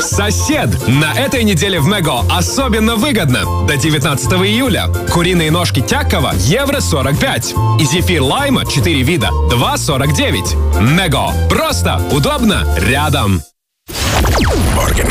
Сосед! На этой неделе в Мего особенно выгодно. До 19 июля. Куриные ножки Тякова евро 45. И зефир лайма 4 вида 2,49. Мего. Просто, удобно, рядом. Morgen